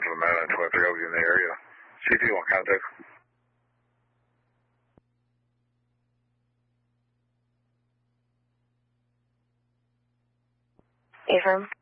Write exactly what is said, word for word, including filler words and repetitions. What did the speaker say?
for the Maryland twenty-three, I'll be in the area. C T one contact. Affirm.